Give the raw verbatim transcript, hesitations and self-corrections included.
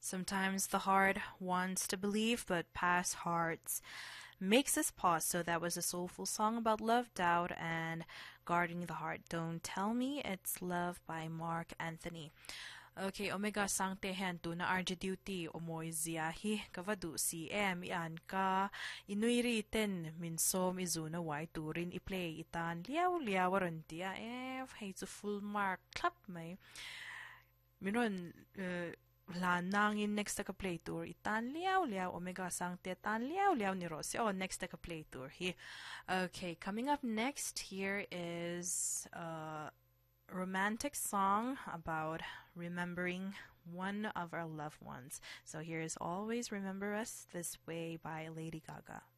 Sometimes the heart wants to believe, but past hearts makes us pause. So that was a soulful song about love, doubt, and guarding the heart. Don't Tell Me It's Love by Mark Anthony. Okay, omega sang tehen tu na arja duty omoy ziyahi kavadu si em ian ka inuiriten minsom izuna wai turin i-play itan liaw liaw warantia eh hay to full mark clap may minon uh, la nangin next ka play tour itan liaw liaw omega sang te tan liaw liaw ni Rossi. Oh, next ka play tour here. Okay, coming up next here is uh romantic song about remembering one of our loved ones. So here's Always Remember Us This Way by Lady Gaga.